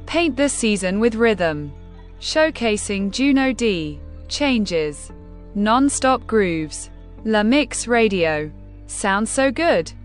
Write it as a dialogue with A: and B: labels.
A: Paint the season with rhythm. Showcasing Juno D. Changes. Non-stop grooves. La Mix Radio. Sounds so good.